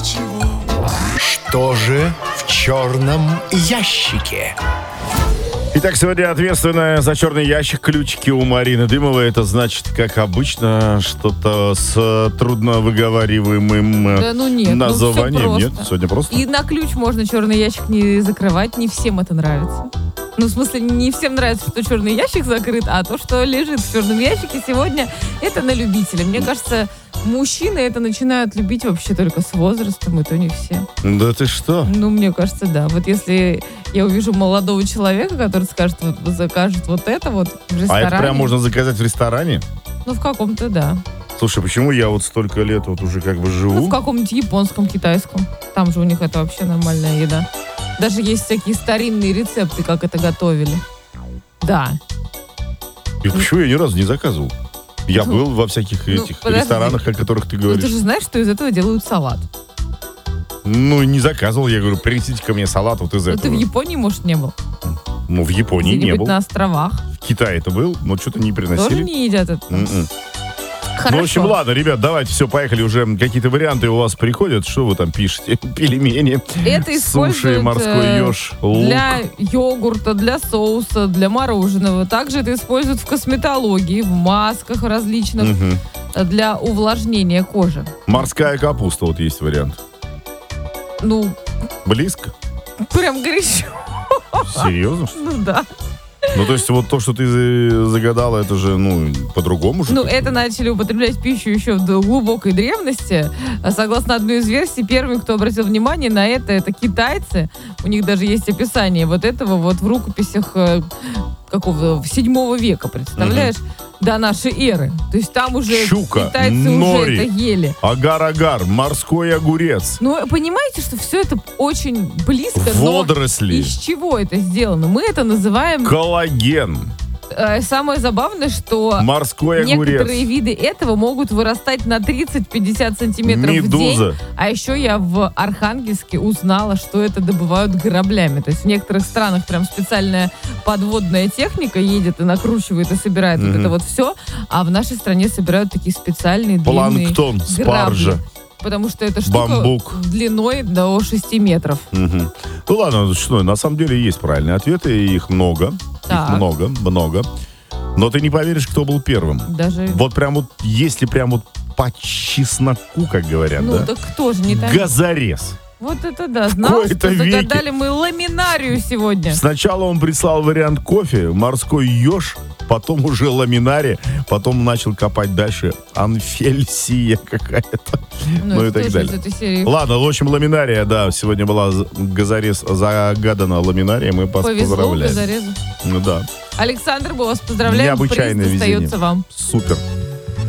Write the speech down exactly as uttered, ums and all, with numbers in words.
ничего. Что же в черном ящике? Итак, сегодня ответственная за черный ящик ключики у Марины Дымовой. Это значит, как обычно, что-то с трудновыговариваемым Да ну нет, названием. Ну Нет, сегодня просто. И на ключ можно черный ящик не закрывать, не всем это нравится. Ну, в смысле, не всем нравится, что черный ящик закрыт, а то, что лежит в черном ящике сегодня, это на любителя. Мне кажется, мужчины это начинают любить вообще только с возрастом, и то не все. Да ты что? Ну, мне кажется, да. Вот если я увижу молодого человека, который скажет, вот закажет вот это вот в ресторане. А это прям можно заказать в ресторане? Ну, в каком-то, да. Слушай, почему я вот столько лет вот уже как бы живу? Ну, в каком-нибудь японском, китайском. Там же у них это вообще нормальная еда. Даже есть всякие старинные рецепты, как это готовили. Да. И почему я ни разу не заказывал? Я Ну, был во всяких ну, этих подожди. ресторанах, о которых ты Ну, говоришь. ты же знаешь, что из этого делают салат. Ну, не заказывал. Я говорю, принесите ко мне салат вот из Ну, этого. ты в Японии, может, не был? Ну, в Японии не Где-нибудь был. на островах. В Китае это был, но что-то не Тоже приносили. не едят это. М-м. Хорошо. Ну, в общем, ладно, ребят, давайте, все, поехали. Уже какие-то варианты у вас приходят. Что вы там пишете? Пельмени, Это суши, используют морской э, еж, лук. для йогурта, для соуса, для мороженого. Также это используют в косметологии, в масках различных, Мгм. э, для увлажнения кожи. Морская капуста, вот есть вариант. Ну, Близко? прям горячо. Серьезно? что ли? Ну да. Ну, то есть, вот то, что ты за- загадала, это же, ну, по-другому же. Ну, как-то. это начали употреблять пищу еще в глубокой древности. А Согласно одной из версий, первыми, кто обратил внимание на это, это китайцы. У них даже есть описание вот этого вот в рукописях э, какого седьмого века, представляешь? До нашей эры. То есть там уже Щука, китайцы нори. уже это ели. Агар-агар, морской огурец, Ну, понимаете, что все это очень близко, водоросли, но из чего это сделано? Мы это называем... коллаген, э, самое забавное, что... морской Некоторые огурец, виды этого могут вырастать на тридцать-пятьдесят сантиметров в день. медуза. А еще я в Архангельске узнала, что это добывают граблями. То есть в некоторых странах прям специальная подводная техника едет и накручивает и собирает вот Мгм. это вот все. А в нашей стране собирают такие специальные длинные Планктон, грабли. спаржа. Потому что эта штука Бамбук. длиной до шести метров. Мгм. Ну ладно, что, на самом деле есть правильные ответы, и их много. Так. Их много, много. Но ты не поверишь, кто был первым. Даже... Вот прям вот, если прям вот по чесноку, как говорят, Ну, да? так кто же не так? Газорез. Вот это да. Знал, Какой-то что веке. загадали мы ламинарию сегодня. Сначала он прислал вариант кофе, морской еж, потом уже ламинария, потом начал копать дальше анфельсия какая-то. Ну, и это так тоже из далее. этой серии. Ладно, в общем, ламинария, да, сегодня была з- газорез загадана ламинария, мы вас Повезло поздравляем. газорезу. Ну да, Александр, мы вас поздравляем. необычайное Приз везение. достается вам. Супер.